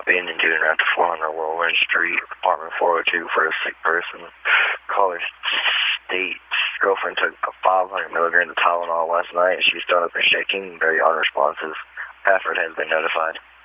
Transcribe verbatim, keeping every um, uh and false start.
abandoned unit at the four hundred Whirlwind Street, apartment four oh two for a sick person. Caller states girlfriend took a five hundred milligrams of Tylenol last night and she was thrown up and shaking, very unresponsive. Pafford has been notified.